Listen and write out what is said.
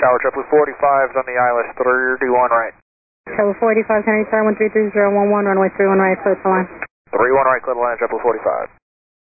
Tower JetBlue 45's on the ILS 31 right. Tower 45, Henry Star 133.011, runway 31 right, clear to line. 31 right, clear to line, JetBlue 45.